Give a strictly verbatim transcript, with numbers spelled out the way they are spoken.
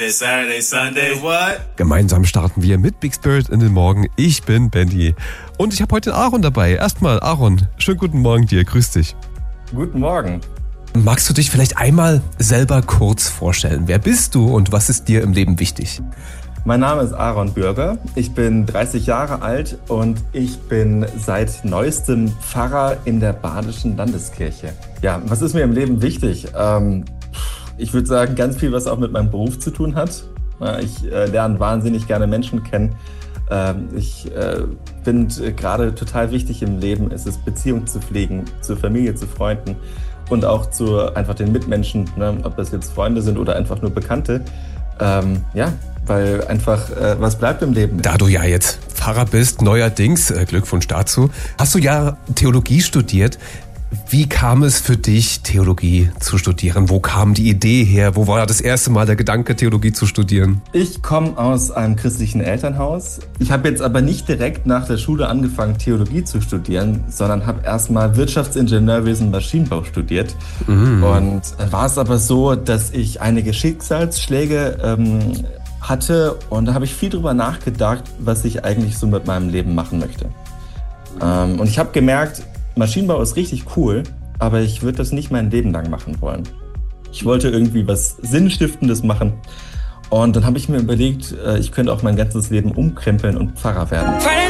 It's Saturday, Sunday, what? Gemeinsam starten wir mit Big Spirit in den Morgen. Ich bin Bendy und ich habe heute den Aaron dabei. Erstmal, Aaron, schönen guten Morgen dir, grüß dich. Guten Morgen. Magst du dich vielleicht einmal selber kurz vorstellen? Wer bist du und was ist dir im Leben wichtig? Mein Name ist Aaron Bürger, ich bin dreißig Jahre alt und ich bin seit neuestem Pfarrer in der Badischen Landeskirche. Ja, was ist mir im Leben wichtig? Ähm, ich würde sagen, ganz viel, was auch mit meinem Beruf zu tun hat. Ich äh, lerne wahnsinnig gerne Menschen kennen. Ähm, ich äh, finde äh, gerade total wichtig im Leben, ist es, Beziehungen zu pflegen, zur Familie, zu Freunden und auch zu einfach den Mitmenschen, ne? Ob das jetzt Freunde sind oder einfach nur Bekannte. Ähm, ja, weil einfach äh, was bleibt im Leben. Da du ja jetzt Pfarrer bist, neuerdings, äh, Glückwunsch dazu, hast du ja Theologie studiert. Wie kam es für dich, Theologie zu studieren? Wo kam die Idee her? Wo war das erste Mal der Gedanke, Theologie zu studieren? Ich komme aus einem christlichen Elternhaus. Ich habe jetzt aber nicht direkt nach der Schule angefangen, Theologie zu studieren, sondern habe erstmal Wirtschaftsingenieurwesen und Maschinenbau studiert. Mhm. Und war es aber so, dass ich einige Schicksalsschläge ähm, hatte und da habe ich viel drüber nachgedacht, was ich eigentlich so mit meinem Leben machen möchte. Ähm, und ich habe gemerkt, Maschinenbau ist richtig cool, aber ich würde das nicht mein Leben lang machen wollen. Ich wollte irgendwie was Sinnstiftendes machen. Und dann habe ich mir überlegt, ich könnte auch mein ganzes Leben umkrempeln und Pfarrer werden.